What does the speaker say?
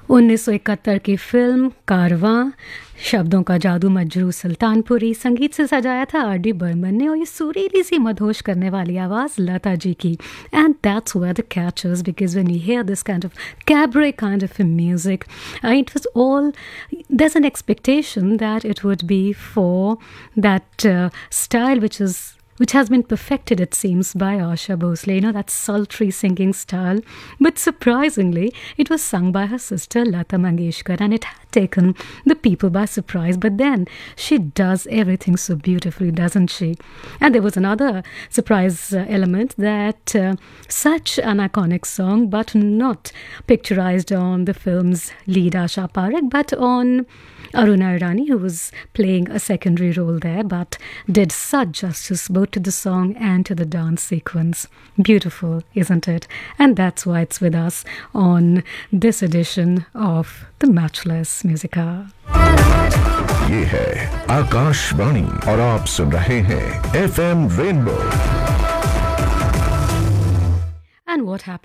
1971 की फिल्म कारवां, शब्दों का जादू मजरू सुल्तानपुरी, संगीत से सजाया था आर.डी. बर्मन ने और ये सुरीली सी मदहोश करने वाली आवाज़ लता जी की. And that's where the catch is because when you here this kind of cabaret kind of music, it was all, there's an expectation that it would be for that style which has been perfected, it seems, by Asha Bhosle, you know, that sultry singing style. But surprisingly, it was sung by her sister Lata Mangeshkar, and it had taken the people by surprise. But then she does everything so beautifully, doesn't she? And there was another surprise element that such an iconic song, but not picturized on the film's lead Asha Parekh, but on Aruna Irani, who was playing a secondary role there, but did such justice both to the song and to the dance sequence. Beautiful, isn't it? And that's why it's with us on this edition of the Matchless Music Hour. ये है आकाशवाणी और आप सुन रहे हैं FM rainbow. And what happened?